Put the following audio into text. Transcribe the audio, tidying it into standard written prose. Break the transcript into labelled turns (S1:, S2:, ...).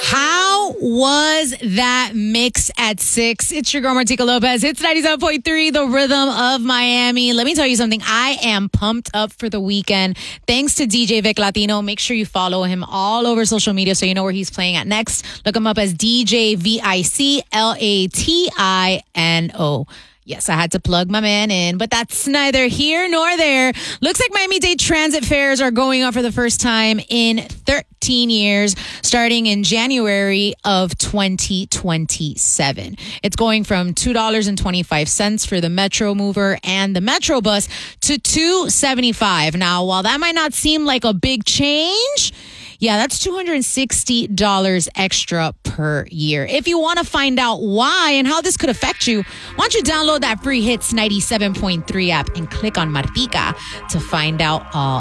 S1: How was that mix at 6? It's your girl, Martika Lopez. It's 97.3, the rhythm of Miami. Let me tell you something. I am pumped up for the weekend. Thanks to DJ Vic Latino. Make sure you follow him all over social media so you know where he's playing at next. Look him up as DJ VICLATINO. Yes, I had to plug my man in, but that's neither here nor there. Looks like Miami-Dade transit fares are going up for the first time in 13 years, starting in January of 2027. It's going from $2.25 for the Metro Mover and the Metro Bus to $2.75. Now, while that might not seem like a big change, yeah, that's $260 extra per year. If you want to find out why and how this could affect you, why don't you download that free Hits 97.3 app and click on Martika to find out all